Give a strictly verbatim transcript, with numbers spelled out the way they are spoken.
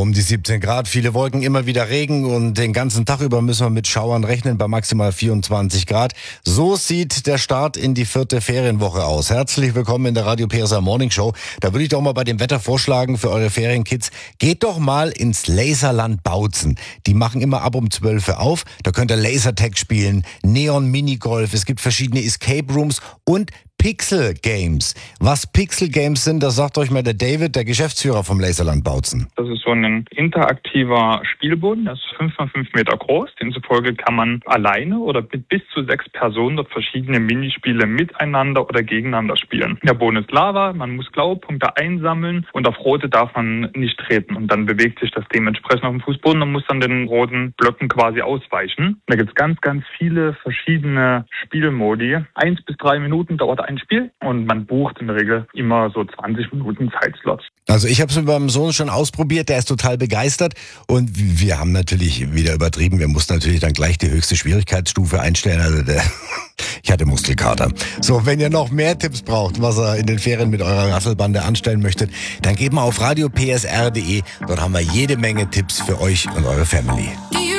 Um die siebzehn Grad, viele Wolken, immer wieder Regen und den ganzen Tag über müssen wir mit Schauern rechnen bei maximal vierundzwanzig Grad. So sieht der Start in die vierte Ferienwoche aus. Herzlich willkommen in der Radio P S A Morning Show. Da würde ich doch mal bei dem Wetter vorschlagen für eure Ferienkids, geht doch mal ins Laserland Bautzen. Die machen immer ab um zwölf Uhr auf. Da könnt ihr Lasertag spielen, Neon Minigolf, es gibt verschiedene Escape Rooms und Pixel Games. Was Pixel Games sind, das sagt euch mal der David, der Geschäftsführer vom Laserland Bautzen. Das ist so ein interaktiver Spielboden, der ist fünf mal fünf Meter groß. Demzufolge kann man alleine oder mit bis zu sechs Personen dort verschiedene Minispiele miteinander oder gegeneinander spielen. Der Boden ist Lava, man muss Glaubenpunkte einsammeln und auf rote darf man nicht treten. Und dann bewegt sich das dementsprechend auf dem Fußboden und muss dann den roten Blöcken quasi ausweichen. Da gibt es ganz, ganz viele verschiedene Spielmodi. Eins bis drei Minuten dauert ein Spiel und man bucht in der Regel immer so zwanzig Minuten Zeitslots. Also ich habe es mit meinem Sohn schon ausprobiert, der ist total begeistert und wir haben natürlich wieder übertrieben, wir mussten natürlich dann gleich die höchste Schwierigkeitsstufe einstellen, also der, ich hatte Muskelkater. So, wenn ihr noch mehr Tipps braucht, was ihr in den Ferien mit eurer Rasselbande anstellen möchtet, dann geht mal auf radio p s r punkt d e, dort haben wir jede Menge Tipps für euch und eure Family.